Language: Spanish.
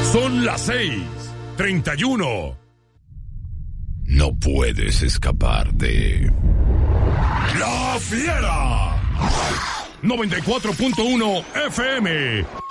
Son las 6:31. No puedes escapar de... ¡La Fiera! 94.1 FM.